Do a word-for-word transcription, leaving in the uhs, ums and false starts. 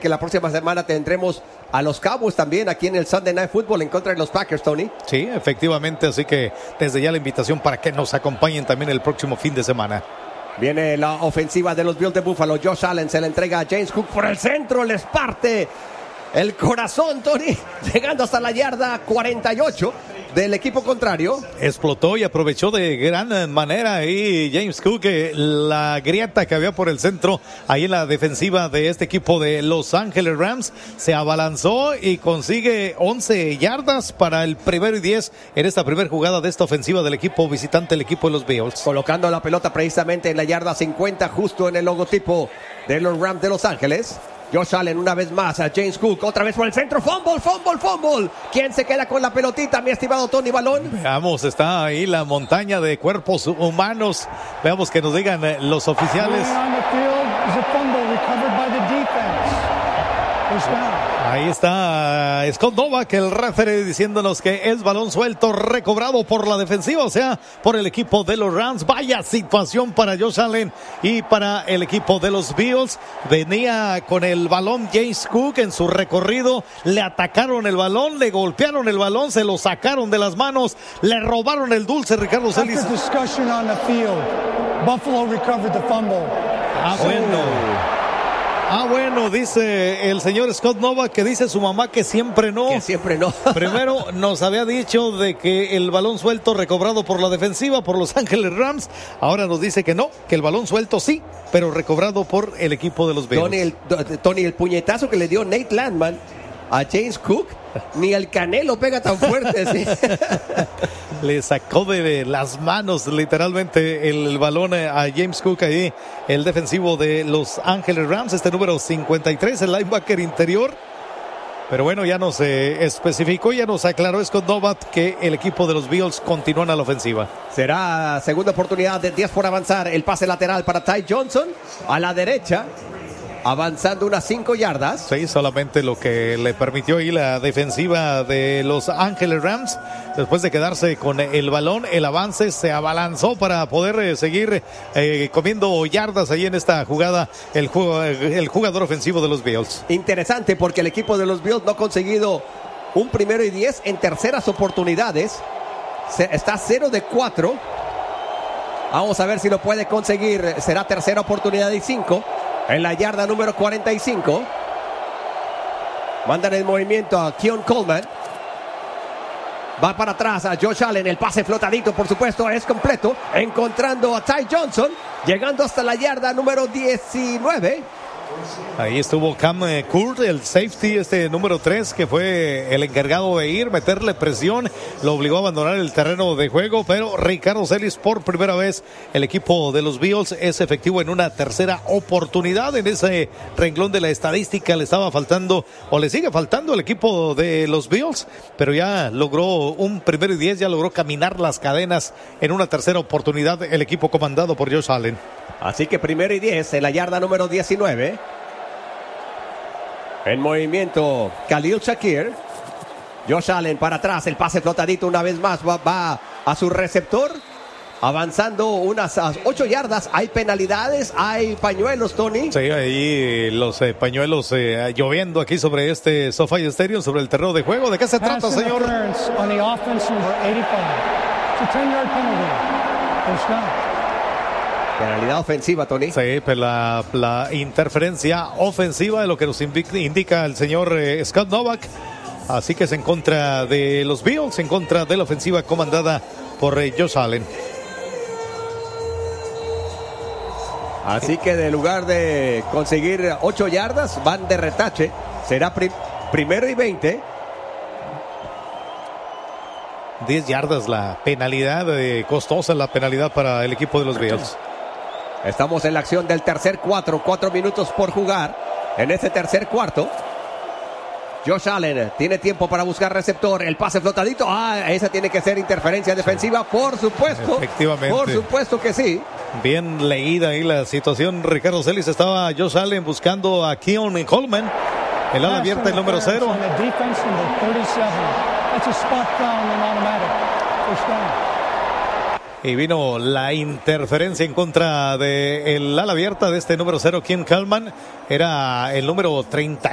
que la próxima semana tendremos a los Cowboys también aquí en el Sunday Night Football en contra de los Packers, Tony. Sí, efectivamente, así que desde ya la invitación para que nos acompañen también el próximo fin de semana. Viene la ofensiva de los Bills de Buffalo. Josh Allen se la entrega a James Cook por el centro, les parte el corazón, Tony, llegando hasta la yarda cuarenta y ocho del equipo contrario. Explotó y aprovechó de gran manera ahí James Cook eh, la grieta que había por el centro ahí en la defensiva de este equipo de Los Ángeles Rams. Se abalanzó y consigue once yardas para el primero y diez en esta primera jugada de esta ofensiva del equipo visitante, el equipo de los Bills. Colocando la pelota precisamente en la yarda cincuenta, justo en el logotipo de los Rams de Los Ángeles. Josh Allen una vez más a James Cook, otra vez por el centro, fumble, fumble, fumble. ¿Quién se queda con la pelotita, mi estimado Tony Balón? Veamos, está ahí la montaña de cuerpos humanos. Veamos que nos digan eh, los oficiales. Ahí está Scott Novak, el referee, diciéndonos que es balón suelto recobrado por la defensiva, o sea, por el equipo de los Rams. Vaya situación para Josh Allen y para el equipo de los Bills. Venía con el balón James Cook en su recorrido, le atacaron el balón, le golpearon el balón, se lo sacaron de las manos, le robaron el dulce, Ricardo Celis. Ah, bueno. Ah, bueno, dice el señor Scott Novak que dice su mamá que siempre no. Que siempre no. Primero nos había dicho de que el balón suelto recobrado por la defensiva, por Los Ángeles Rams. Ahora nos dice que no, que el balón suelto sí, pero recobrado por el equipo de los Bills. Tony, el, Tony, el puñetazo que le dio Nate Landman a James Cook, ni el Canelo pega tan fuerte. ¿Sí? Le sacó de las manos literalmente el, el balón a James Cook ahí, el defensivo de Los Ángeles Rams, este número cincuenta y tres, el linebacker interior. Pero bueno, ya nos eh, especificó, ya nos aclaró Scott Novak que el equipo de los Bills continúan a la ofensiva. Será segunda oportunidad de diez por avanzar. El pase lateral para Ty Johnson a la derecha, avanzando unas cinco yardas. Sí, solamente lo que le permitió ahí la defensiva de Los Ángeles Rams. Después de quedarse con el balón, el avance se abalanzó para poder eh, seguir eh, comiendo yardas ahí en esta jugada el, el jugador ofensivo de los Bills. Interesante porque el equipo de los Bills no ha conseguido un primero y diez en terceras oportunidades. Se, está cero de cuatro. Vamos a ver si lo puede conseguir. Será tercera oportunidad y cinco. En la yarda número cuarenta y cinco. Mandan el movimiento a Keon Coleman. Va para atrás a Josh Allen. El pase flotadito, por supuesto, es completo. Encontrando a Ty Johnson. Llegando hasta la yarda número diecinueve. Ahí estuvo Cam Kurt, el safety, este número tres, que fue el encargado de ir, meterle presión, lo obligó a abandonar el terreno de juego, pero Ricardo Celis, por primera vez, el equipo de los Bills es efectivo en una tercera oportunidad. En ese renglón de la estadística le estaba faltando, o le sigue faltando al equipo de los Bills, pero ya logró un primero y diez, ya logró caminar las cadenas en una tercera oportunidad el equipo comandado por Josh Allen. Así que primero y diez en la yarda número diecinueve. En movimiento Khalil Shakir. Josh Allen para atrás, el pase flotadito una vez más, va, va a su receptor. Avanzando unas ocho yardas. Hay penalidades, hay pañuelos, Tony. Sí, ahí los eh, pañuelos eh, lloviendo aquí sobre este SoFi Stadium, sobre el terreno de juego. ¿De qué se trata, señor? Penalidad ofensiva, Tony. Sí, pues la, la interferencia ofensiva de lo que nos indica el señor eh, Scott Novak. Así que es en contra de los Bills, en contra de la ofensiva comandada por eh, Josh Allen. Así que de lugar de conseguir ocho yardas, van de retache. Será pri- primero y veinte. diez yardas la penalidad, eh, costosa la penalidad para el equipo de los Bills. Estamos en la acción del tercer cuatro, cuatro minutos por jugar en este tercer cuarto. Josh Allen tiene tiempo para buscar receptor, el pase flotadito, ah, esa tiene que ser interferencia defensiva, por supuesto. Efectivamente. Por supuesto que sí. Bien leída ahí la situación, Ricardo Celis. Estaba Josh Allen buscando a Keon Coleman, el ala abierta, el número cero. Y vino la interferencia en contra del ala abierta de este número cero, Keon Coleman. Era el número treinta